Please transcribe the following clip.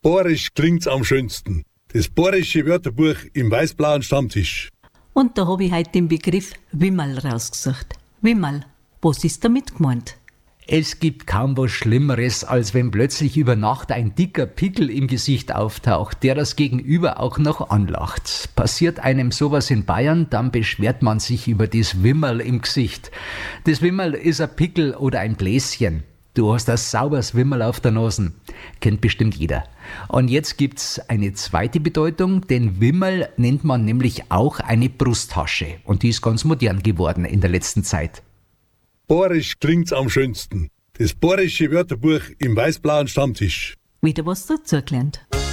Borisch klingt's am schönsten. Das Borische Wörterbuch im weiß-blauen Stammtisch. Und da habe ich heute den Begriff Wimmerl rausgesucht. Wimmerl, was ist damit gemeint? Es gibt kaum was Schlimmeres, als wenn plötzlich über Nacht ein dicker Pickel im Gesicht auftaucht, der das Gegenüber auch noch anlacht. Passiert einem sowas in Bayern, dann beschwert man sich über das Wimmerl im Gesicht. Das Wimmerl ist ein Pickel oder ein Bläschen. Du hast ein sauberes Wimmerl auf der Nase. Kennt bestimmt jeder. Und jetzt gibt's eine zweite Bedeutung, denn Wimmerl nennt man nämlich auch eine Brusttasche. Und die ist ganz modern geworden in der letzten Zeit. Borisch klingt's am schönsten. Das Borische Wörterbuch im weiß-blauen Stammtisch. Wieder was dazugelernt.